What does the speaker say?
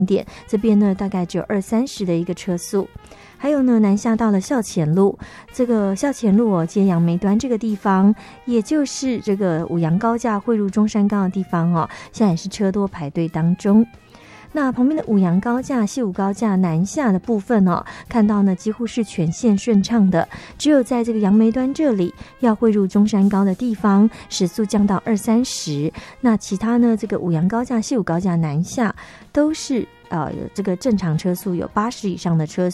点，这边呢大概只有20-30的一个车速。还有呢，南下到了校前路，这个校前路接杨梅端这个地方，也就是这个五杨高架汇入中山高的地方现在也是车多排队当中。那旁边的五杨高架、西武高架南下的部分看到呢几乎是全线顺畅的，只有在这个杨梅端这里要汇入中山高的地方，时速降到20-30，那其他呢这个五杨高架、西武高架南下都是这个正常车速有80以上的车